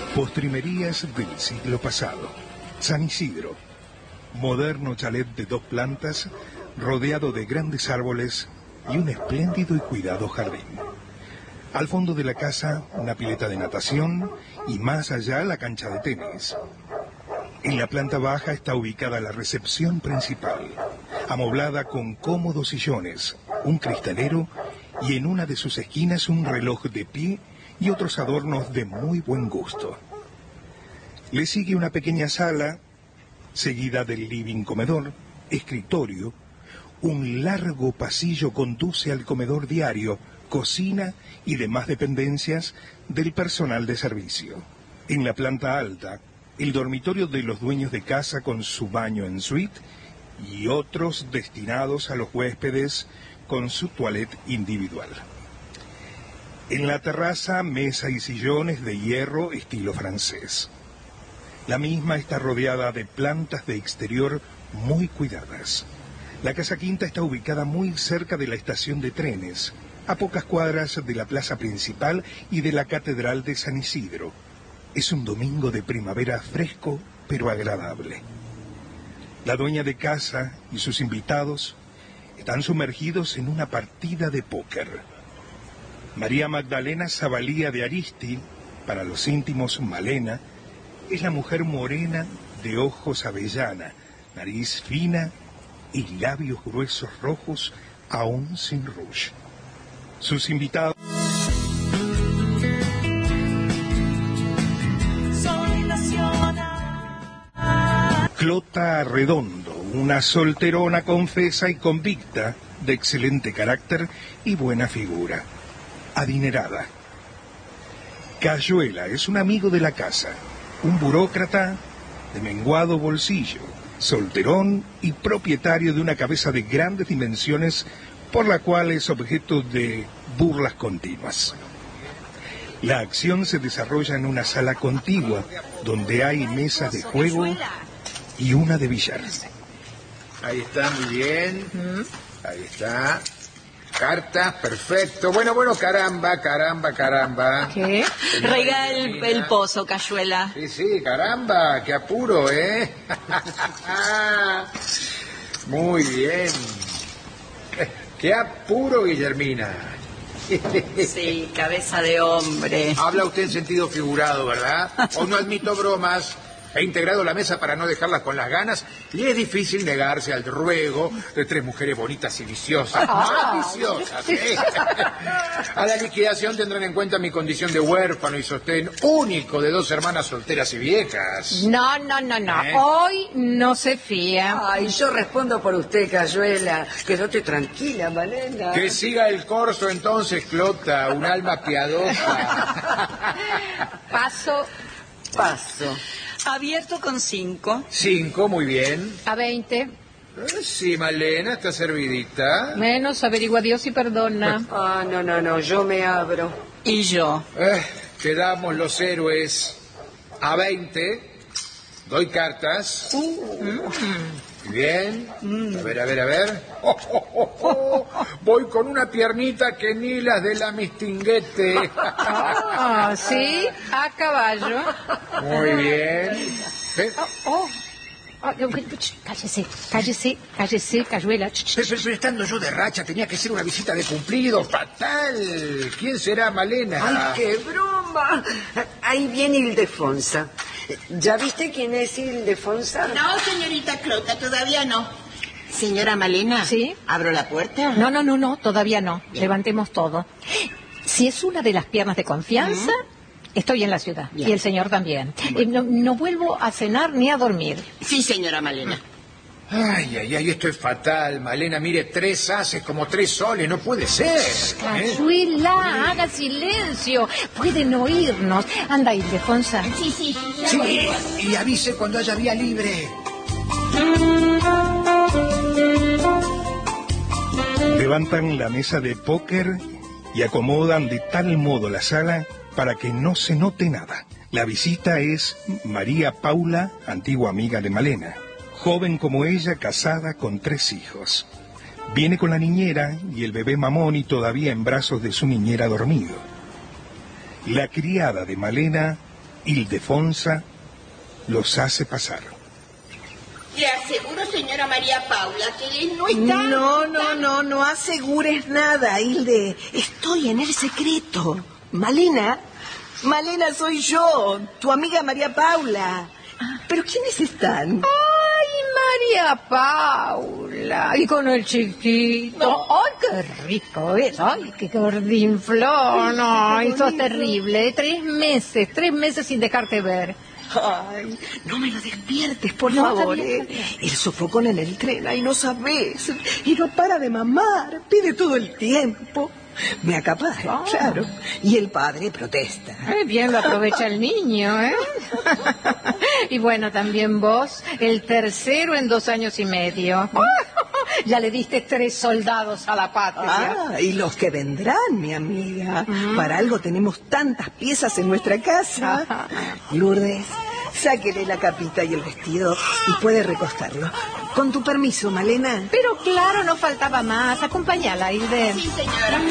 Postrimerías del siglo pasado. San Isidro. Moderno chalet de 2 plantas, rodeado de grandes árboles y un espléndido y cuidado jardín. Al fondo de la casa, una pileta de natación y más allá la cancha de tenis. En la planta baja está ubicada la recepción principal, amoblada con cómodos sillones, un cristalero y en una de sus esquinas un reloj de pie y otros adornos de muy buen gusto. Le sigue una pequeña sala, seguida del living comedor, escritorio. Un largo pasillo conduce al comedor diario, cocina y demás dependencias del personal de servicio. En la planta alta, el dormitorio de los dueños de casa con su baño en suite y otros destinados a los huéspedes con su toilette individual. En la terraza, mesa y sillones de hierro estilo francés. La misma está rodeada de plantas de exterior muy cuidadas. La casa quinta está ubicada muy cerca de la estación de trenes, a pocas cuadras de la plaza principal y de la Catedral de San Isidro. Es un domingo de primavera fresco, pero agradable. La dueña de casa y sus invitados están sumergidos en una partida de póker. María Magdalena Zavalía de Aristi, para los íntimos Malena, es la mujer morena de ojos avellana, nariz fina y labios gruesos rojos aún sin rouge. Sus invitados... Clota Redondo, una solterona confesa y convicta, de excelente carácter y buena figura. Adinerada. Cayuela es un amigo de la casa, un burócrata de menguado bolsillo, solterón y propietario de una cabeza de grandes dimensiones por la cual es objeto de burlas continuas. La acción se desarrolla en una sala contigua donde hay mesas de juego y una de billar. Ahí está, muy bien. Ahí está. Cartas, perfecto. Bueno, caramba. ¿Qué? Rega el pozo, Cayuela. Sí, caramba, qué apuro, ¿eh? Muy bien. Qué apuro, Guillermina. Sí, cabeza de hombre. Habla usted en sentido figurado, ¿verdad? Hoy no admito bromas. He integrado la mesa para no dejarlas con las ganas y es difícil negarse al ruego de 3 mujeres bonitas y viciosas. ¡Más viciosas! ¿Eh? A la liquidación tendrán en cuenta mi condición de huérfano y sostén único de 2 hermanas solteras y viejas. No. Hoy no se fía. Ay, yo respondo por usted, Cayuela. Quédate tranquila, Malena. Que siga el corso entonces, Clota, un alma piadosa. Paso. Abierto con 5. 5, muy bien. A 20. Sí, Malena, está servidita. Menos, averigua Dios y perdona. Ah, no, yo me abro. Y yo. Quedamos los héroes. A 20. Doy cartas. Bien. A ver. Voy con una piernita que ni las de la mistinguete. Sí, a caballo. Muy bien. Cállese, Cayuela. Pero estando yo de racha, tenía que ser una visita de cumplido. Fatal. ¿Quién será, Malena? ¡Ay, qué broma! Ahí viene Ildefonsa. ¿Ya viste quién es Ildefonsa? No, señorita Clota, todavía no. Señora Malena, ¿sí? ¿Abro la puerta? No, todavía no. Bien. Levantemos todo. Si es una de las piernas de confianza, estoy en la ciudad. Bien. Y el señor también. No vuelvo a cenar ni a dormir. Sí, señora Malena. Ay, esto es fatal, Malena. Mire, 3 haces como 3 soles, no puede ser. Cayuela, haga silencio. Pueden oírnos. Anda, Ildefonsa. Sí. Sí, y avise cuando haya vía libre. Levantan la mesa de póker y acomodan de tal modo la sala para que no se note nada. La visita es María Paula, antigua amiga de Malena. Joven como ella, casada con 3 hijos. Viene con la niñera y el bebé Mamoni todavía en brazos de su niñera dormido. La criada de Malena Ildefonsa los hace pasar. Le aseguro, señora María Paula, que él no está... No asegures nada, Hilde. Estoy en el secreto. Malena soy yo, tu amiga María Paula. ¿Pero quiénes están? ¡Ay, María Paula! Y con el chiquito. ¡Ay, qué rico es! ¡Ay, qué gordinflón! ¡Ay, sos terrible! 3 meses sin dejarte ver. Ay, no me lo despiertes, por favor. El sofocón en el tren, ay, no sabes. Y no para de mamar, pide todo el tiempo. Me acapara, claro. Y el padre protesta. Bien lo aprovecha el niño, ¿eh? Y bueno, también vos, el tercero en 2 años y medio. Ya le diste 3 soldados a la patria. Y los que vendrán, mi amiga. Para algo tenemos tantas piezas en nuestra casa. Lourdes, sáquele la capita y el vestido y puede recostarlo. Con tu permiso, Malena. Pero claro, no faltaba más. Acompáñala, Hilde. Sí, señora.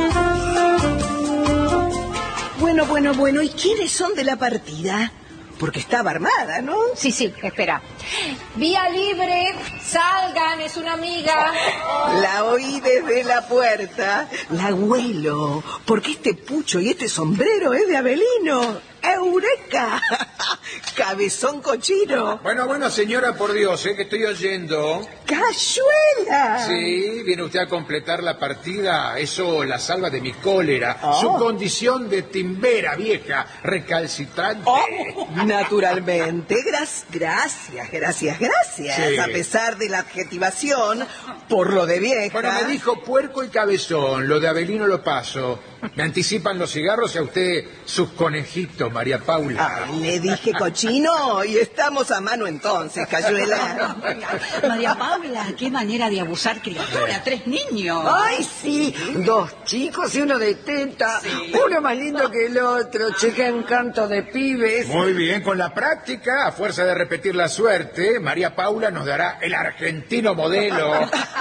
Bueno. ¿Y quiénes son de la partida? Porque estaba armada, ¿no? Sí, espera. Vía libre, salgan, es una amiga. La oí desde la puerta. La huelo, porque este pucho y este sombrero es de Avelino. ¡Eureka! ¡Cabezón cochino! Bueno, señora, por Dios, que estoy oyendo. ¡Cayuela! Sí, viene usted a completar la partida. Eso la salva de mi cólera. Su condición de timbera vieja, recalcitrante. Naturalmente. Gracias. Sí. A pesar de la adjetivación, por lo de vieja. Bueno, me dijo puerco y cabezón. Lo de Avelino lo paso. Me anticipan los cigarros y a usted sus conejitos, María Paula. Le dije cochino y estamos a mano entonces, Cayuela. María Paula, qué manera de abusar criatura, 3 niños. Ay, sí, 2 chicos y uno de teta. Sí. Uno más lindo que el otro. Checa un canto de pibes. Muy bien, con la práctica, a fuerza de repetir la suerte, María Paula nos dará el argentino modelo.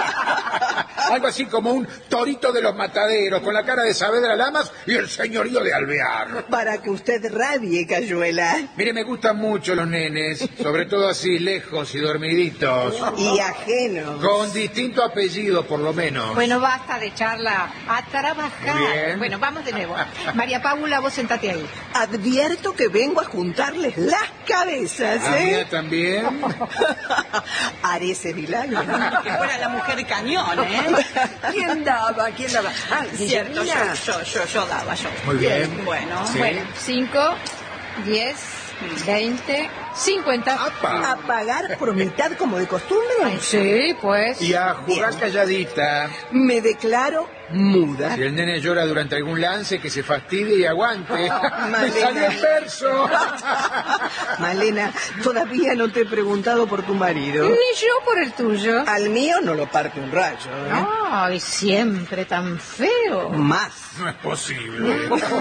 Algo así como un torito de los mataderos, con la cara de Saavedra Lamas y el señorío de Alvear. Para que usted radie, Cayuela. Mire, me gustan mucho los nenes, sobre todo así, lejos y dormiditos. Y ajenos. Con distinto apellido, por lo menos. Bueno, basta de charla, a trabajar. Bien. Bueno, vamos de nuevo. María Paula, vos sentate ahí. Advierto que vengo a juntarles las cabezas, ¿La mía también? Haré ese milagro. Que fuera la mujer cañón, ¿eh? ¿Quién daba? Ah, Cierto, Guillermina. yo daba. Muy bien. Bueno, Sí. Bueno, 5, 10, 20, 50. ¡Apa! ¿A pagar por mitad como de costumbre? Sí, pues. Y a jugar calladita. Me declaro muda. Si el nene llora durante algún lance, que se fastidie y aguante. ¡Me Malena. salió el verso! Malena, todavía no te he preguntado por tu marido. Ni yo por el tuyo. Al mío no lo parte un rayo, ¿eh? Ay, siempre tan feo. Más. No es posible.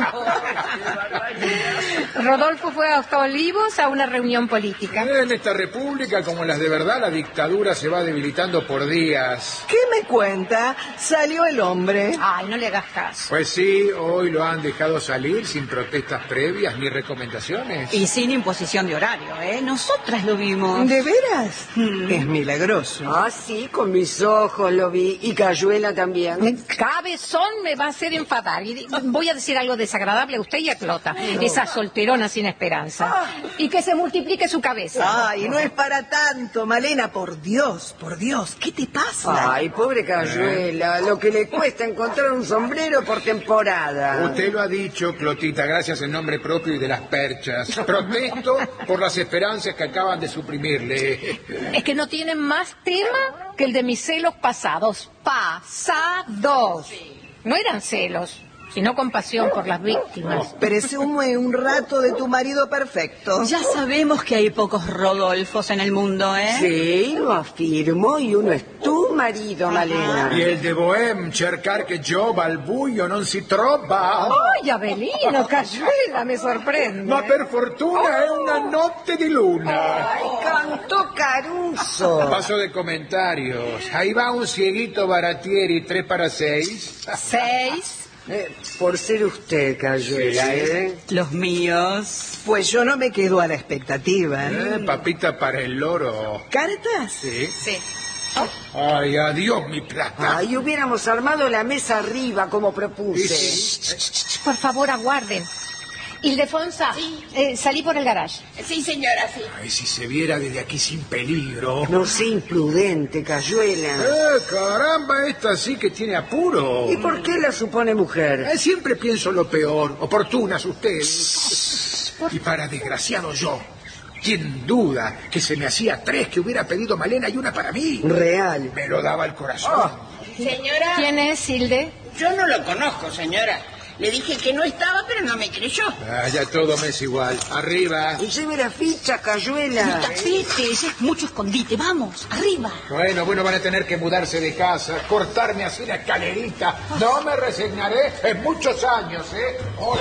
Rodolfo fue hasta Olivos a una reunión política. En esta república, como en las de verdad, la dictadura se va debilitando por días. ¿Qué me cuenta? Salió el hombre. Ay, no le hagas caso. Pues sí, hoy lo han dejado salir sin protestas previas ni recomendaciones. Y sin imposición de horario, ¿eh? Nosotras lo vimos. ¿De veras? Es milagroso. Ah, sí, con mis ojos lo vi. Y Cayuela también. Cabezón me va a hacer enfadar. Y voy a decir algo desagradable a usted y a Clota. Esa solterona sin esperanza. Y que se multiplique su cabeza. Ay, no es para tanto, Malena, por Dios, ¿qué te pasa? Ay, pobre Cayuela, lo que le cuesta encontrar un sombrero por temporada. Usted lo ha dicho, Clotita, gracias en nombre propio y de las perchas. Protesto por las esperanzas que acaban de suprimirle. Es que no tienen más tema que el de mis celos pasados. No eran celos, sino compasión por las víctimas. Presume un rato de tu marido perfecto. Ya sabemos que hay pocos Rodolfos en el mundo, ¿eh? Sí, lo afirmo, y uno es tu marido, Malena. Y el de Bohem, cercar que yo, balbuio, non si trova. ¡Ay, Avelino, Cayuela, me sorprende! Ma per fortuna è una notte di luna. Ay, cantó Caruso. Paso de comentarios. Ahí va un cieguito Baratieri, 3 para 6. 6, Por ser usted, Cayuela, ¿eh? Los míos. Pues yo no me quedo a la expectativa. Papita para el loro. ¿Cartas? Sí. Sí. Ay, adiós, mi plata. Ay, hubiéramos armado la mesa arriba como propuse. Por favor, aguarden. Ildefonsa, salí por el garage. Sí, señora, sí. Ay, si se viera desde aquí sin peligro. No sea imprudente, Cayuela. Caramba, esta sí que tiene apuro. ¿Y por qué la supone mujer? Siempre pienso lo peor. Oportunas ustedes. Y para desgraciado yo. ¿Quién duda que se me hacía 3 que hubiera pedido Malena y una para mí? Real. Me lo daba el corazón. Señora. ¿Quién es, Hilde? Yo no lo conozco, señora. Le dije que no estaba, pero no me creyó. Ya todo me es igual. Arriba. Y lleve la ficha, Cayuela. Tapete, ya es mucho escondite. Vamos, arriba. Bueno, van a tener que mudarse de casa, cortarme así la escalerita. No me resignaré en muchos años, ¿eh?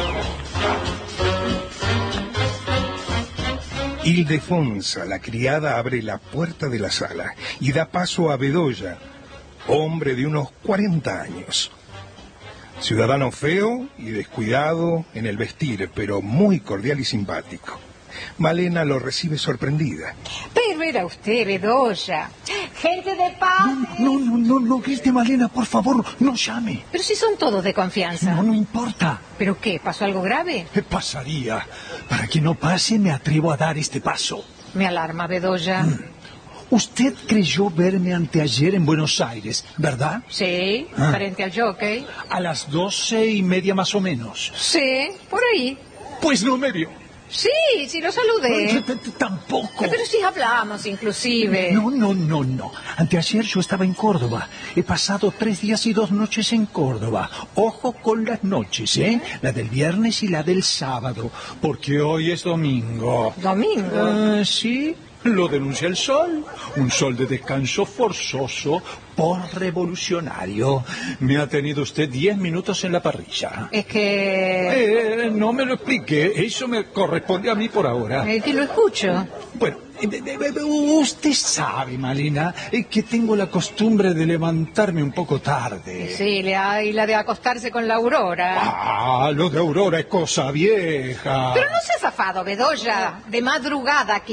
Ildefonsa, la criada, abre la puerta de la sala y da paso a Bedoya, hombre de unos 40 años. Ciudadano feo y descuidado en el vestir, pero muy cordial y simpático. Malena lo recibe sorprendida. Pero era usted, Bedoya. Gente de paz. No grite, Malena, por favor, no llame. Pero si son todos de confianza. No importa. ¿Pero qué? ¿Pasó algo grave? Pasaría. Para que no pase, me atrevo a dar este paso. Me alarma, Bedoya. Usted creyó verme anteayer en Buenos Aires, ¿verdad? Sí, frente al jockey. A las 12:30 más o menos. Sí, por ahí. Pues no me vio. Sí, lo saludé. Tampoco. Pero sí hablamos, inclusive. No. Anteayer yo estaba en Córdoba. He pasado 3 días y 2 noches en Córdoba. Ojo con las noches, ¿eh? La del viernes y la del sábado. Porque hoy es domingo. ¿Domingo? Sí. Lo denuncia el sol. Un sol de descanso forzoso por revolucionario. Me ha tenido usted 10 minutos en la parrilla. Es que... No me lo explique. Eso me corresponde a mí por ahora. que lo escucho. Bueno, usted sabe, Malena, que tengo la costumbre de levantarme un poco tarde. Sí, y la de acostarse con la Aurora. Lo de Aurora es cosa vieja. Pero no se ha zafado, Bedoya. De madrugada